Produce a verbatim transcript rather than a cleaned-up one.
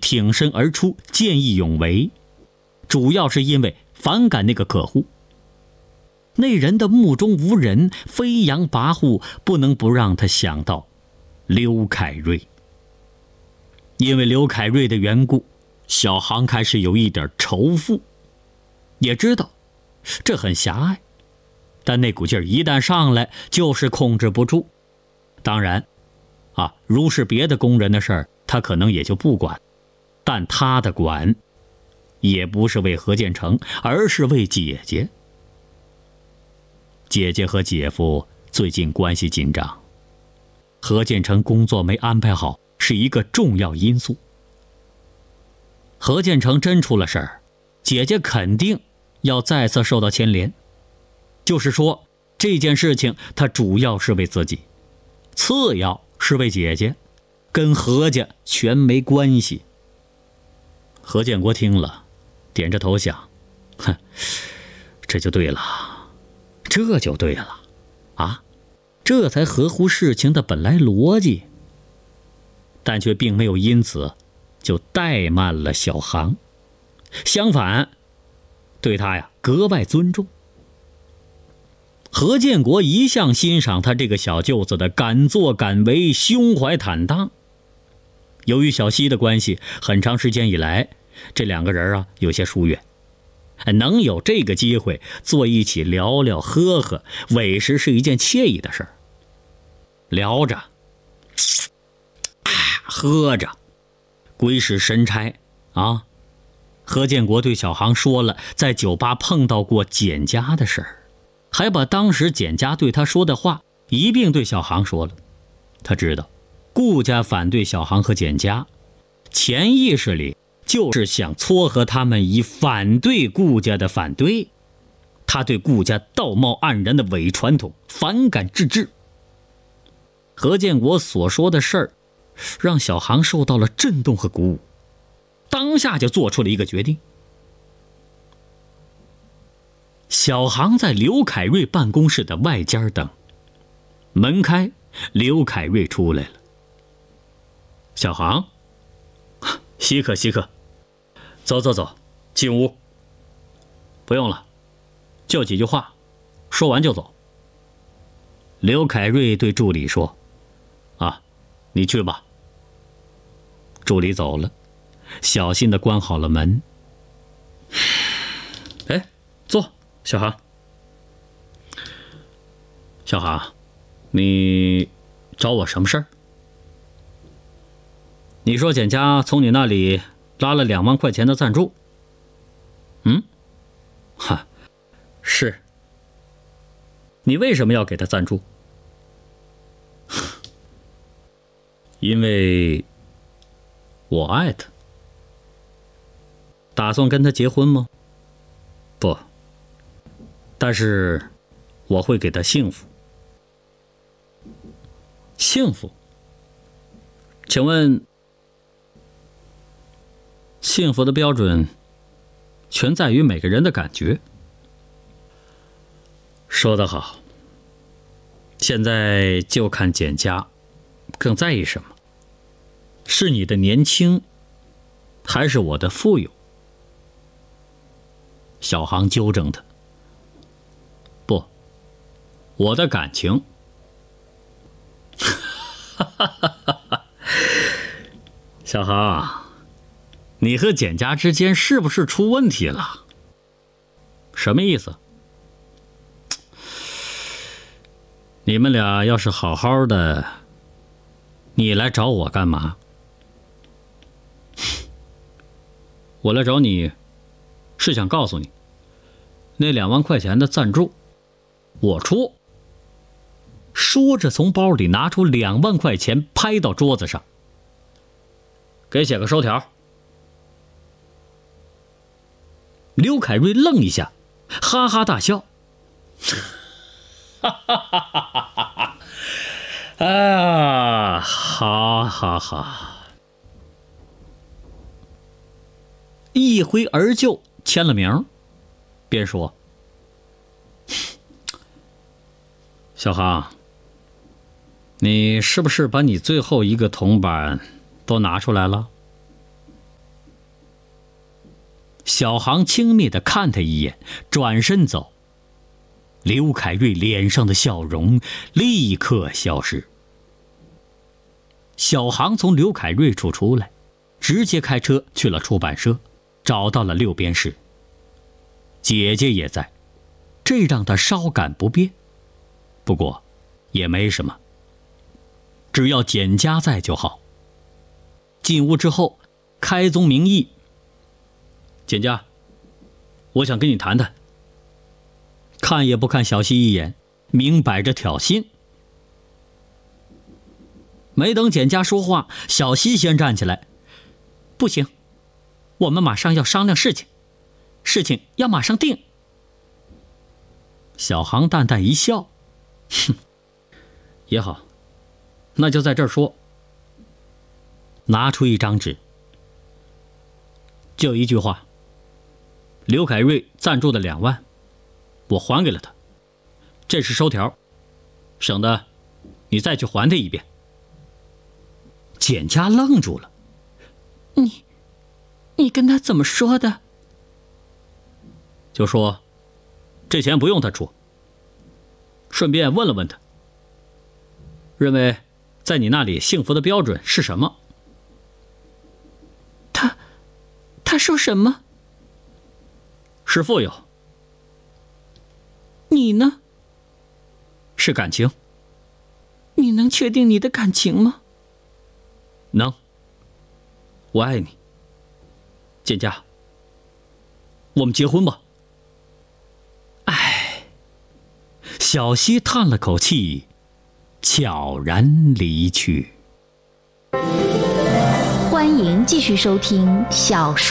挺身而出，见义勇为，主要是因为反感那个可恶。那人的目中无人，飞扬跋扈，不能不让他想到刘凯瑞。因为刘凯瑞的缘故，小航开始有一点仇富，也知道这很狭隘，但那股劲儿一旦上来，就是控制不住。当然啊，如是别的工人的事儿，他可能也就不管，但他的管也不是为何建成，而是为姐姐。姐姐和姐夫最近关系紧张，何建成工作没安排好是一个重要因素。何建成真出了事儿，姐姐肯定要再次受到牵连。就是说，这件事情他主要是为自己，次要是为姐姐，跟何家全没关系。何建国听了，点着头想，哼，这就对了。这就对了，啊，这才合乎事情的本来逻辑。但却并没有因此就怠慢了小航，相反，对他呀格外尊重。何建国一向欣赏他这个小舅子的敢作敢为，胸怀坦荡。由于小西的关系，很长时间以来，这两个人啊有些疏远。能有这个机会坐一起聊聊喝喝，委实是一件惬意的事儿。聊着喝着，鬼使神差啊！何建国对小航说了在酒吧碰到过简家的事儿，还把当时简家对他说的话一并对小航说了。他知道顾家反对小航和简家，潜意识里就是想撮合他们以反对顾家的反对。他对顾家道貌岸然的伪传统反感至至。何建国所说的事儿让小航受到了震动和鼓舞，当下就做出了一个决定。小航在刘凯瑞办公室的外间等，门开，刘凯瑞出来了。小航，稀客稀客，走走走，进屋。不用了，就几句话，说完就走。刘凯瑞对助理说：啊，你去吧。助理走了，小心地关好了门。哎，坐，小航。小航，你找我什么事儿？你说简家从你那里拉了两万块钱的赞助。嗯，哈，是。你为什么要给他赞助？因为我爱他。打算跟他结婚吗？不，但是我会给他幸福。幸福？请问幸福的标准全在于每个人的感觉。说得好，现在就看简家更在意什么，是你的年轻还是我的富有？小航纠正他：不，我的感情。小航，你和简家之间是不是出问题了？什么意思？你们俩要是好好的，你来找我干嘛？我来找你是想告诉你，那两万块钱的赞助我出。说着从包里拿出两万块钱拍到桌子上，给写个收条。刘凯瑞愣一下，哈哈大笑。哈哈哈哈哈哈！啊，好好好，一挥而就签了名，便说：小航，你是不是把你最后一个铜板都拿出来了？ 小航轻蔑地看他一眼，转身走。刘凯瑞脸上的笑容立刻消失。小航从刘凯瑞处出来，直接开车去了出版社，找到了六边士。姐姐也在，这让他稍感不便，不过也没什么，只要简家在就好。进屋之后，开宗明义：简家，我想跟你谈谈。看也不看小西一眼，明摆着挑衅。没等简家说话，小西先站起来：不行，我们马上要商量事情，事情要马上定。小航淡淡一笑：哼，也好，那就在这儿说。拿出一张纸，就一句话：刘凯瑞赞助的两万，我还给了他，这是收条，省得你再去还他一遍。简家愣住了：你你跟他怎么说的？就说这钱不用他出，顺便问了问他，认为在你那里幸福的标准是什么？他他说什么？是富有。你呢？是感情。你能确定你的感情吗？能。我爱你，简家，我们结婚吧。唉，小西叹了口气，悄然离去。 欢迎继续收听小说。